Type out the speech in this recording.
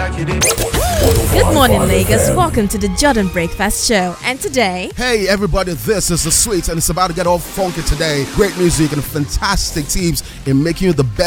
Good morning, Lagos. Welcome to the Jordan Breakfast Show. And today, hey everybody, this is The Sweets, and it's about to get all funky today. Great music and fantastic teams in making you the best